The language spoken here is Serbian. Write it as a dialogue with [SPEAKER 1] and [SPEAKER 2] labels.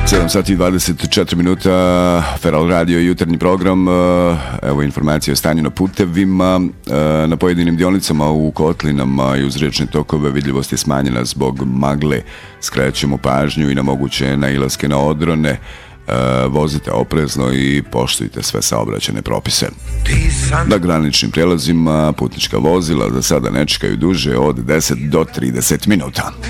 [SPEAKER 1] 7 sati i 24 minuta, Feral Radio, jutarnji program. Evo informacije o stanju na putevima. Na pojedinim dionicama u kotlinama i uz riječne tokove vidljivost je smanjena zbog magle. Skrećemo pažnju i na moguće nailaske na odrone. Vozite oprezno i poštujte sve saobraćajne propise. Na graničnim prijelazima putnička vozila za sada ne čekaju duže od 10 do 30 minuta.